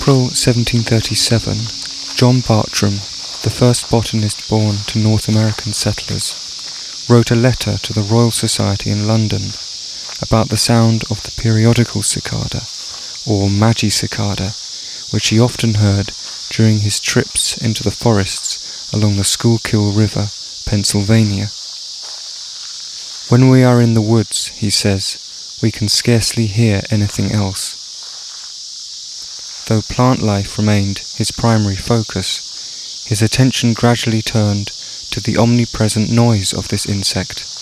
April 1737, John Bartram, the first botanist born to North American settlers, wrote a letter to the Royal Society in London about the sound of the periodical cicada, or magicicada, which he often heard during his trips into the forests along the Schuylkill River, Pennsylvania. When we are in the woods, he says, we can scarcely hear anything else. Though plant life remained his primary focus, his attention gradually turned to the omnipresent noise of this insect,